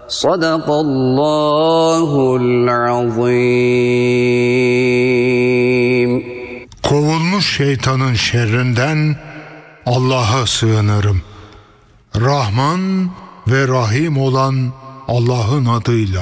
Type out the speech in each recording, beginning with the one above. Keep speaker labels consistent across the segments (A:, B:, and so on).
A: Sadakallahul azim.
B: Kovulmuş şeytanın şerrinden Allah'a sığınırım. Rahman ve Rahim olan Allah'ın adıyla.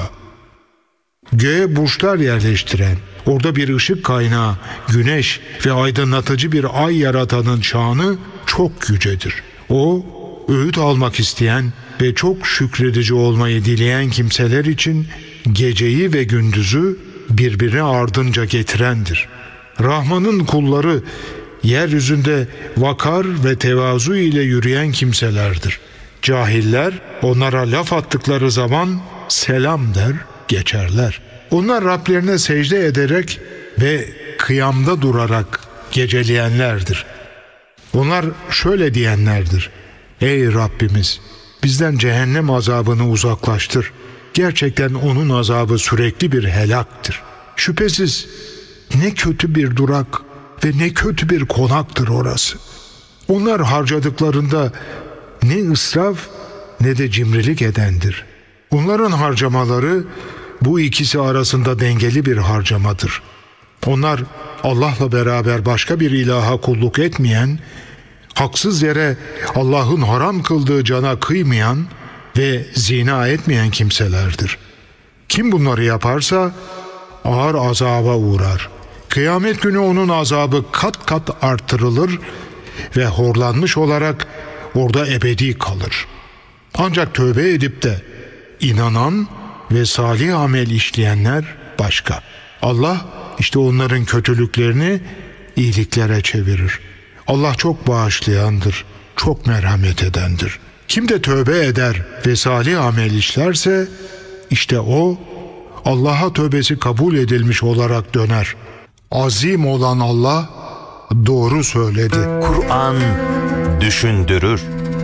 B: Göğe burçlar yerleştiren, orada bir ışık kaynağı, güneş ve aydınlatıcı bir ay yaratanın şanı çok yücedir. O, öğüt almak isteyen ve çok şükredici olmayı dileyen kimseler için geceyi ve gündüzü birbirine ardınca getirendir. Rahman'ın kulları yeryüzünde vakar ve tevazu ile yürüyen kimselerdir. Cahiller onlara laf attıkları zaman selam der, geçerler. Onlar Rablerine secde ederek ve kıyamda durarak geceleyenlerdir. Onlar şöyle diyenlerdir: Ey Rabbimiz, bizden cehennem azabını uzaklaştır. Gerçekten onun azabı sürekli bir helaktır. Şüphesiz ne kötü bir durak ve ne kötü bir konaktır orası. Onlar harcadıklarında ne israf ne de cimrilik edendir. Onların harcamaları bu ikisi arasında dengeli bir harcamadır. Onlar Allah'la beraber başka bir ilaha kulluk etmeyen, haksız yere Allah'ın haram kıldığı cana kıymayan ve zina etmeyen kimselerdir. Kim bunları yaparsa ağır azaba uğrar. Kıyamet günü onun azabı kat kat artırılır ve horlanmış olarak orada ebedi kalır. Ancak tövbe edip de inanan ve salih amel işleyenler başka. Allah işte onların kötülüklerini iyiliklere çevirir. Allah çok bağışlayandır, çok merhamet edendir. Kim de tövbe eder ve salih amel işlerse işte o Allah'a tövbesi kabul edilmiş olarak döner. Azim olan Allah doğru söyledi.
C: Kur'an düşündürür.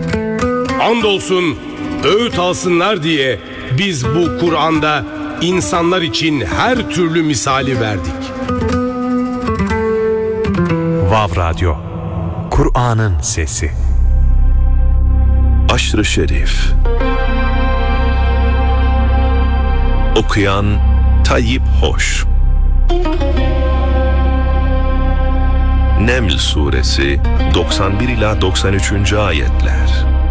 D: Andolsun öğüt alsınlar diye biz bu Kur'an'da insanlar için her türlü misali verdik.
C: Vav Radyo, Kur'an'ın sesi.
E: Aşr-ı Şerif. Okuyan Tayyip Hoş. Neml Suresi 91 ila 93. ayetler.